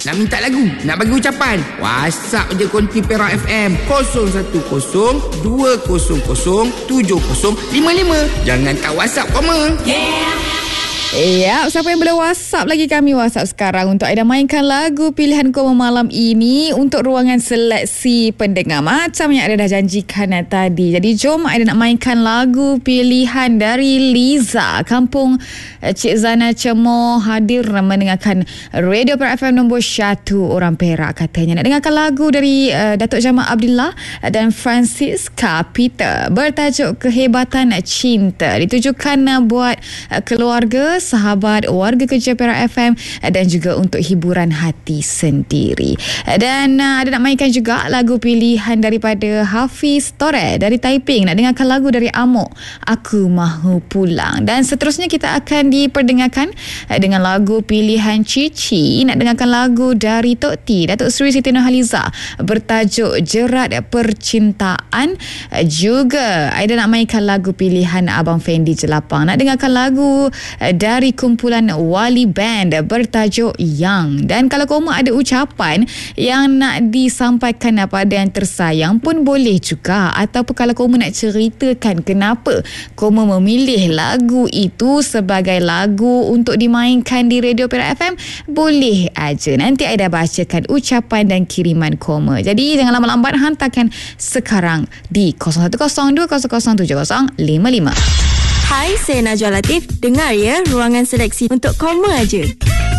Nak minta lagu, nak bagi ucapan, WhatsApp je Konti Perak FM 0102007055. Jangan tak WhatsApp koma. Ya, siapa yang boleh WhatsApp lagi kami WhatsApp sekarang untuk Aida mainkan lagu pilihan koma malam ini untuk ruangan seleksi pendengar macam yang Aida dah janjikan tadi. Jadi jom Aida nak mainkan lagu pilihan dari Liza. Kampung Cik Zana Cemoh hadir mendengarkan Radio Perak FM nombor 1 orang Perak katanya. Nak dengarkan lagu dari Datuk Jamal Abdillah dan Francisca Peter bertajuk Kehebatan Cinta. Ditujukan buat keluarga, sahabat, warga kerja Perak FM dan juga untuk hiburan hati sendiri. Dan ada nak mainkan juga lagu pilihan daripada Hafiz Torres dari Taiping. Nak dengarkan lagu dari Amok, Aku Mahu Pulang. Dan seterusnya kita akan diperdengarkan dengan lagu pilihan Cici. Nak dengarkan lagu dari Tok T, Datuk Seri Siti Nurhaliza bertajuk Jerat Percintaan. Juga Aida nak mainkan lagu pilihan Abang Fendi Jelapang. Nak dengarkan lagu dari kumpulan Wali Band bertajuk Yang. Dan kalau koma ada ucapan yang nak disampaikan pada yang tersayang pun boleh juga, ataupun kalau koma nak ceritakan kenapa koma memilih lagu itu sebagai lagu untuk dimainkan di Radio Perak FM, boleh aja. Nanti Aida bacakan ucapan dan kiriman koma. Jadi jangan lambat-lambat, hantarkan sekarang di 0102007055. Hai, saya Najwa Latif. Dengar ya, ruangan seleksi untuk koma aja.